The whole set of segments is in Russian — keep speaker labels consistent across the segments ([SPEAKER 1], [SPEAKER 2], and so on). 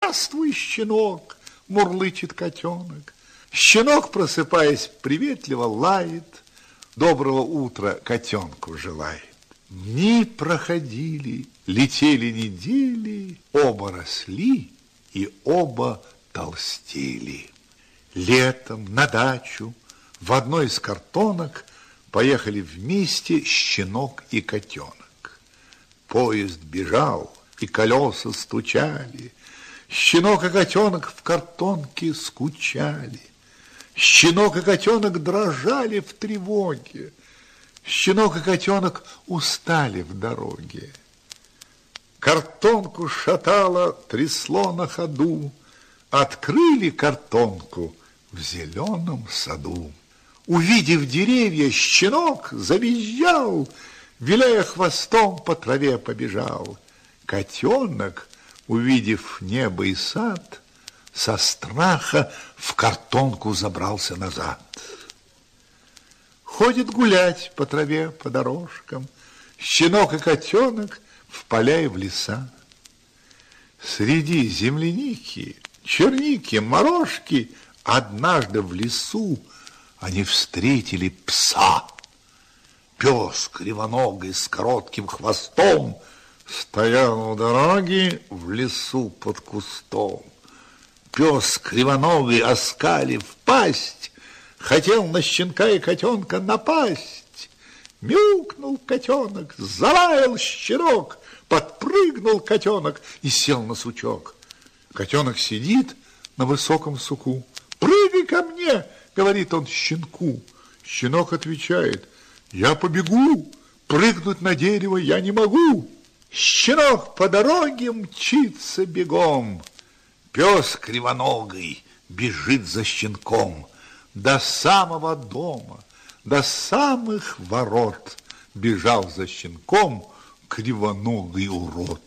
[SPEAKER 1] Здравствуй, щенок, мурлычет котенок. Щенок, просыпаясь, приветливо лает, доброго утра котенку желает. Дни проходили, летели недели, оба росли и оба толстели. Летом на дачу в одной из картонок поехали вместе щенок и котенок. Поезд бежал, и колеса стучали. Щенок и котенок в картонке скучали. Щенок и котенок дрожали в тревоге. Щенок и котенок устали в дороге. Картонку шатало, трясло на ходу. Открыли картонку в зеленом саду. Увидев деревья, щенок завизжал, виляя хвостом, по траве побежал. Котенок, увидев небо и сад, со страха в картонку забрался назад. Ходит гулять по траве, по дорожкам, щенок и котенок в поля и в леса. Среди земляники, черники, морожки однажды в лесу они встретили пса. Пес кривоногий с коротким хвостом стоял у дороги в лесу под кустом. Пес кривоногий, оскалив пасть, хотел на щенка и котенка напасть. Мяукнул котенок, залаял щенок, подпрыгнул котенок и сел на сучок. Котенок сидит на высоком суку. «Прыгай ко мне!» — говорит он щенку. Щенок отвечает: «Я побегу, прыгнуть на дерево я не могу». Щенок по дороге мчится бегом. Пес кривоногий бежит за щенком. До самого дома, до самых ворот бежал за щенком кривоногий урод.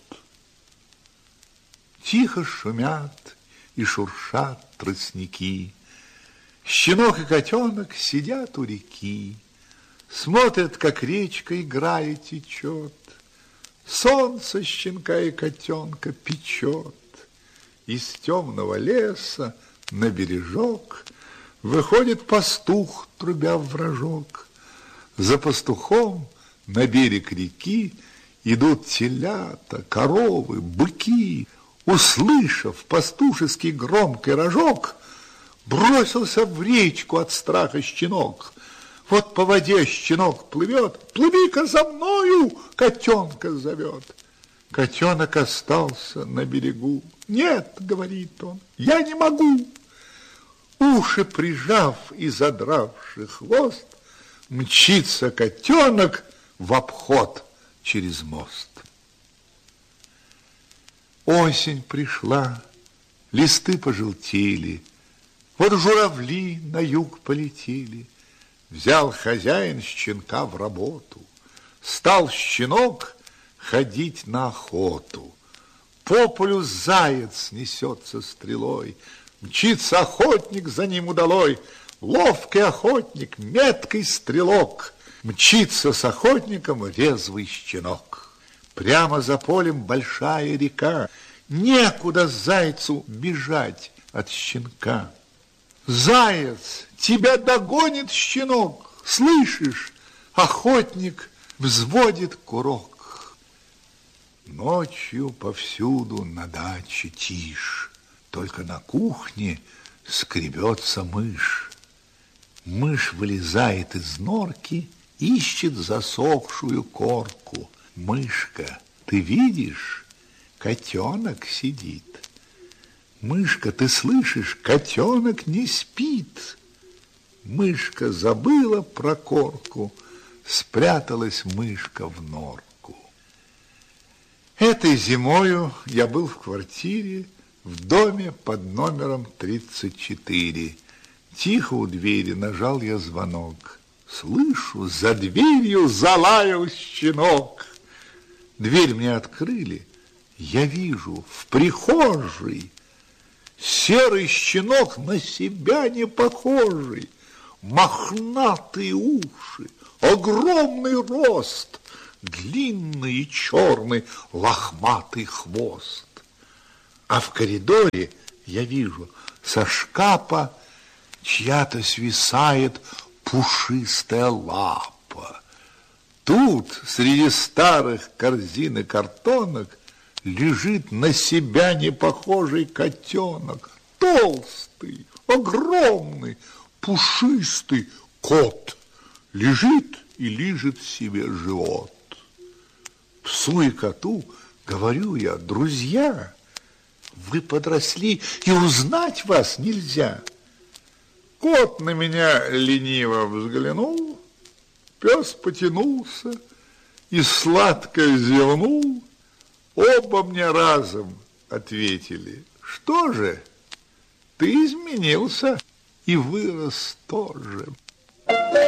[SPEAKER 1] Тихо шумят и шуршат тростники. Щенок и котенок сидят у реки, смотрят, как речка играя течет. Солнце щенка и котенка печет. Из темного леса на бережок выходит пастух, трубя в рожок. За пастухом на берег реки идут телята, коровы, быки. Услышав пастушеский громкий рожок, бросился в речку от страха щенок. Вот по воде щенок плывет. «Плыви-ка за мною!» — котенка зовет. Котенок остался на берегу. «Нет, — говорит он, — я не могу». Уши прижав и задравший хвост, мчится котенок в обход через мост. Осень пришла, листы пожелтели, вот журавли на юг полетели. Взял хозяин щенка в работу, стал щенок ходить на охоту. По полю заяц несется стрелой, мчится охотник за ним удалой. Ловкий охотник, меткий стрелок, мчится с охотником резвый щенок. Прямо за полем большая река, некуда зайцу бежать от щенка. Заяц, тебя догонит щенок, слышишь? Охотник взводит курок. Ночью повсюду на даче тишь, только на кухне скребется мышь. Мышь вылезает из норки, ищет засохшую корку. Мышка, ты видишь, котенок сидит. Мышка, ты слышишь, котенок не спит. Мышка забыла про корку, спряталась мышка в норку. Этой зимою я был в квартире в доме под номером 34. Тихо у двери нажал я звонок. Слышу, за дверью залаял щенок. Дверь мне открыли, я вижу, в прихожей серый щенок, на себя не похожий. Мохнатые уши, огромный рост, длинный и черный лохматый хвост. А в коридоре я вижу, со шкафа чья-то свисает пушистая лапа. Тут среди старых корзин и картонок лежит на себя не похожий котенок. Толстый, огромный, пушистый кот лежит и лижет себе живот. Псу и коту говорю я: друзья, вы подросли, и узнать вас нельзя. Кот на меня лениво взглянул, пес потянулся и сладко зевнул. Оба мне разом ответили: что же, ты изменился и вырос тоже.